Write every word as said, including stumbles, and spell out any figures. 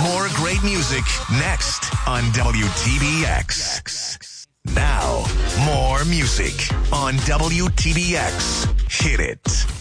More great music next on W T B X. Now, more music on W T B X. Hit it.